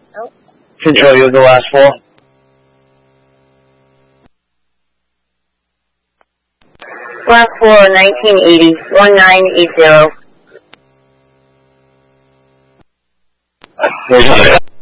Nope. Control, you have the last four. Last four, 1980, 1980. Where's the